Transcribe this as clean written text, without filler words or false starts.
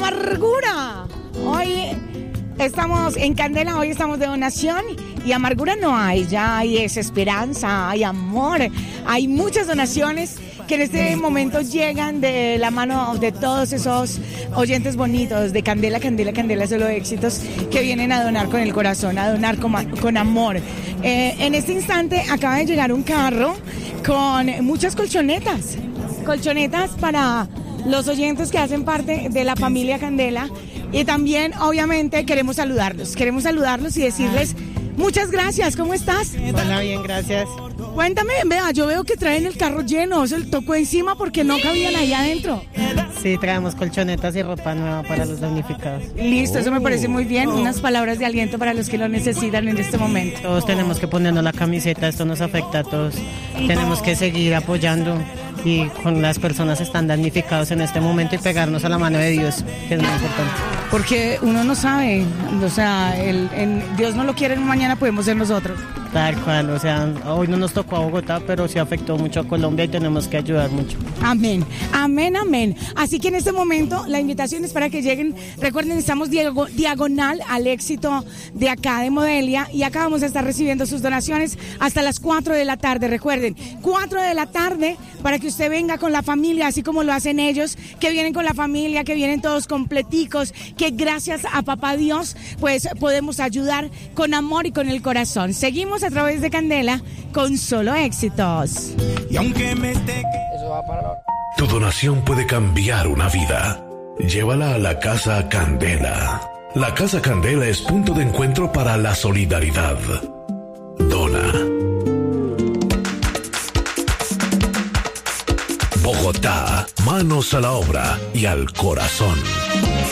amargura. Hoy estamos en Candela, hoy estamos de donación y amargura no hay, ya hay esperanza, hay amor, hay muchas donaciones que en este momento llegan de la mano de todos esos oyentes bonitos de Candela, Candela, Candela, solo éxitos, que vienen a donar con el corazón, a donar con amor. En este instante acaba de llegar un carro con muchas colchonetas para los oyentes que hacen parte de la familia Candela. Y también, obviamente, queremos saludarlos y decirles muchas gracias. ¿Cómo estás? Hola, bien, gracias. Cuéntame, vea, yo veo que traen el carro lleno, se le tocó encima porque no cabían ahí adentro. Sí, traemos colchonetas y ropa nueva para los damnificados. Listo, eso me parece muy bien. Unas palabras de aliento para los que lo necesitan en este momento. Todos tenemos que ponernos la camiseta, esto nos afecta a todos. Tenemos que seguir apoyando y con las personas que están damnificados en este momento y pegarnos a la mano de Dios, que es muy importante. Porque uno no sabe, o sea, Dios no lo quiere, mañana podemos ser nosotros. Tal cual, o sea, hoy no nos tocó a Bogotá, pero sí afectó mucho a Colombia y tenemos que ayudar mucho. Amén, amén, amén. Así que en este momento la invitación es para que lleguen. Recuerden, estamos diagonal al éxito de acá de Modelia y acá vamos a estar recibiendo sus donaciones hasta las 4 de la tarde. Recuerden, 4 de la tarde para que usted venga con la familia, así como lo hacen ellos, que vienen con la familia, que vienen todos completicos, que gracias a Papá Dios, pues podemos ayudar con amor y con el corazón. Seguimos a través de Candela con solo éxitos. Y aunque me esté... Tu donación puede cambiar una vida. Llévala a la Casa Candela. La Casa Candela es punto de encuentro para la solidaridad. Dona. Bogotá, manos a la obra y al corazón.